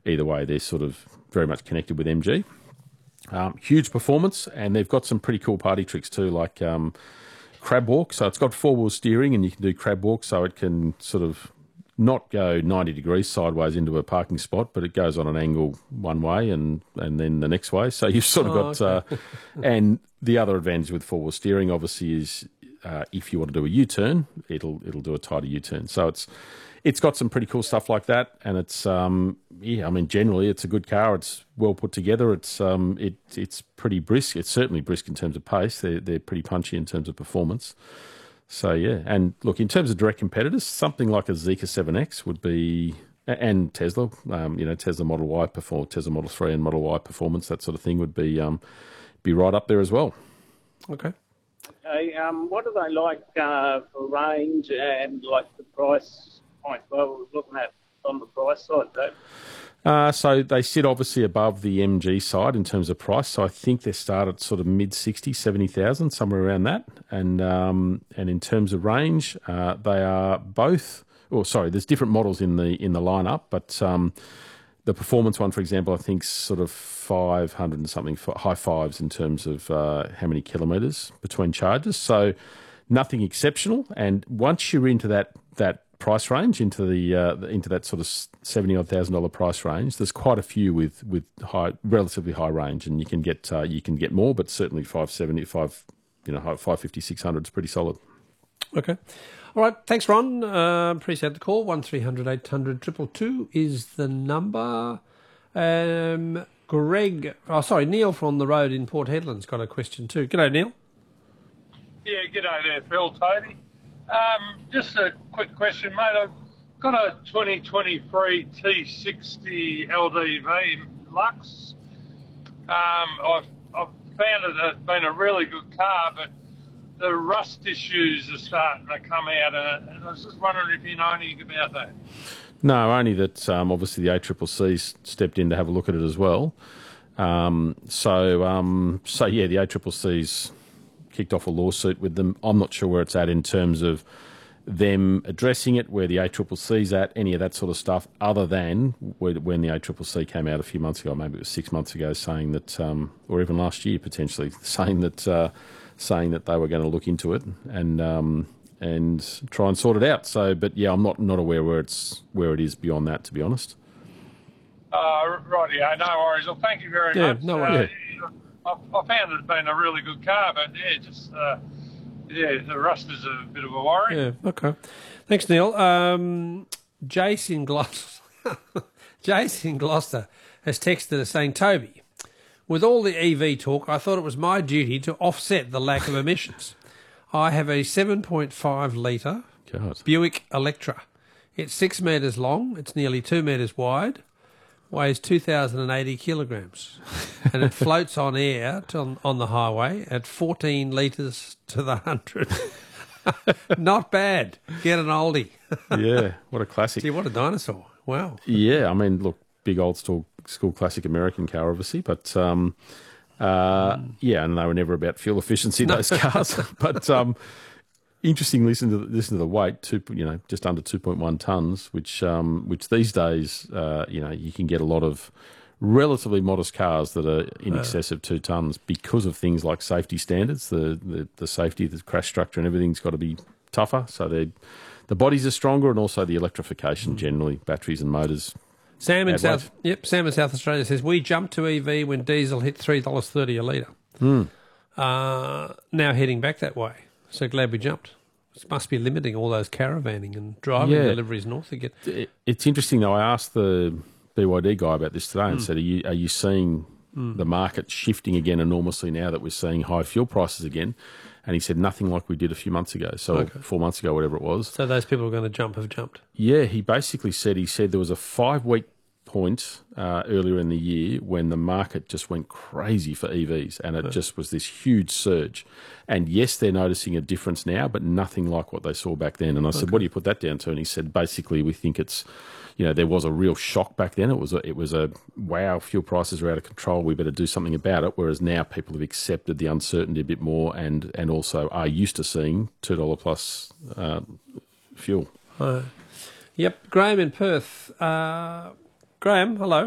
either way, they're sort of very much connected with MG. Huge performance, and they've got some pretty cool party tricks too, like crab walk. So it's got four-wheel steering, and you can do crab walk, so it can sort of not go 90 degrees sideways into a parking spot, but it goes on an angle one way and then the next way. So you've sort of got... Okay. and the other advantage with four-wheel steering, obviously, is if you want to do a U-turn, it'll do a tighter U-turn. So it's got some pretty cool stuff like that, and it's generally it's a good car. It's well put together. It's pretty brisk. It's certainly brisk in terms of pace. They're pretty punchy in terms of performance. So yeah, and look, in terms of direct competitors, something like a Zeekr 7X would be, and Tesla, Tesla Model Y Tesla Model 3 and Model Y performance, that sort of thing would be right up there as well. Okay. Okay, what do they like for range and like the price point? Well, we're looking at on the price side, though. So they sit obviously above the MG side in terms of price. So I think they start at sort of mid-60, 70,000, somewhere around that. And in terms of range, they are both. Oh, sorry, there's different models in the lineup, but the performance one, for example, I think sort of 500 and something, high fives in terms of how many kilometres between charges. So nothing exceptional. And once you're into that price range, into that sort of $70,000 price range, there's quite a few with relatively high range, and you can get more, but certainly 570, 550, 600 is pretty solid. Okay. All right. Thanks, Ron. Appreciate the call. 1300 800 222 is the number. Neil from the road in Port Hedland's got a question too. G'day, Neil. Yeah, g'day there, Phil, Tony. Just a quick question, mate. I've got a 2023 T60 LDV Lux. I've found it's been a really good car, but the rust issues are starting to come out, and I was just wondering if you know anything about that. No, only that obviously the ACCC stepped in to have a look at it as well. So yeah, the ACCC's kicked off a lawsuit with them. I'm not sure where it's at in terms of them addressing it, where the ACCC's at, any of that sort of stuff, other than when the ACCC came out a few months ago, maybe it was 6 months ago, saying that, or even last year potentially, saying that they were going to look into it and try and sort it out. So, but yeah, I'm not aware where it is beyond that, to be honest. Right, yeah, no worries. Well, thank you very much. No worries. I found it been a really good car, but the rust is a bit of a worry. Yeah, okay. Thanks, Neil. Jace in Gloucester has texted us saying, Toby, with all the EV talk, I thought it was my duty to offset the lack of emissions. I have a 7.5 litre Buick Electra. It's 6 metres long. It's nearly 2 metres wide. Weighs 2,080 kilograms, and it floats on air on the highway at 14 litres to the 100. Not bad. Get an oldie. Yeah, what a classic. Gee, what a dinosaur. Wow. Yeah, I mean, look, big old school classic American car, obviously, but and they were never about fuel efficiency, those cars. But interesting. Listen to the weight, just under 2.1 tons, which these days, you can get a lot of relatively modest cars that are in excess of 2 tons because of things like safety standards. The safety, the crash structure, and everything's got to be tougher. So the bodies are stronger, and also the electrification generally, batteries and motors. Sam in South Australia says we jumped to EV when diesel hit $3.30 a litre. Now heading back that way. So glad we jumped. It must be limiting all those caravanning and driving deliveries north again. It's interesting though. I asked the BYD guy about this today and said, "Are you seeing the market shifting again enormously now that we're seeing high fuel prices again?" And he said nothing like we did a few months ago, 4 months ago, whatever it was. So those people who are going to jump have jumped. Yeah, he basically said there was a 5-week point earlier in the year when the market just went crazy for EVs, and it just was this huge surge. And yes, they're noticing a difference now, but nothing like what they saw back then. And I said, what do you put that down to? And he said, basically, we think it's, there was a real shock back then. It was a wow, fuel prices are out of control. We better do something about it. Whereas now people have accepted the uncertainty a bit more and also are used to seeing $2 plus fuel. Yep. Graham in Perth. Graham, hello.